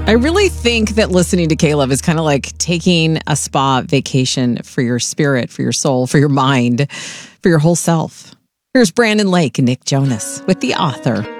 I really think that listening to Caleb is kind of like taking a spa vacation for your spirit, for your soul, for your mind, for your whole self. Here's Brandon Lake and Nick Jonas with The Author.